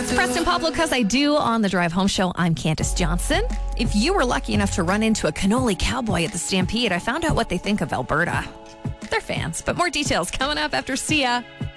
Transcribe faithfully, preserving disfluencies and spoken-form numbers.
Preston Pablo, because I do on the Drive Home Show. I'm Candace Johnson. If you were lucky enough to run into a cannoli cowboy at the Stampede, I found out what they think of Alberta. They're fans, but more details coming up after Sia.